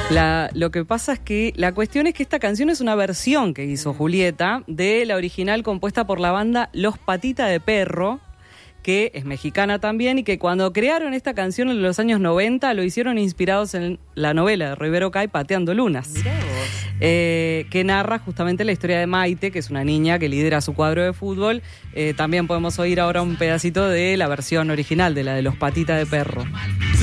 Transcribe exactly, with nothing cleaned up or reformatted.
La, lo que pasa es que la cuestión es que esta canción es una versión que hizo Julieta de la original compuesta por la banda Los Patita de Perro, que es mexicana también, y que cuando crearon esta canción en los años noventa lo hicieron inspirados en la novela de Rivero Cay, Pateando Lunas, eh, que narra justamente la historia de Maite, que es una niña que lidera su cuadro de fútbol. Eh, también podemos oír ahora un pedacito de la versión original, de la de Los Patita de Perro.